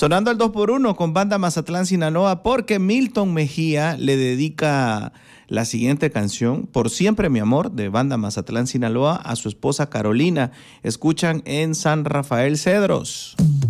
Sonando el 2x1 con Banda Mazatlán Sinaloa, porque Milton Mejía le dedica la siguiente canción, Por Siempre Mi Amor, de Banda Mazatlán Sinaloa, a su esposa Carolina. Escuchan en San Rafael Cedros.